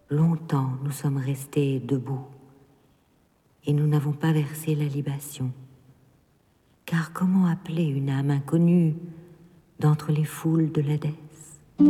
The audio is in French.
Longtemps nous sommes restés debout et nous n'avons pas versé la libation. Car comment appeler une âme inconnue d'entre les foules de l'Hadès?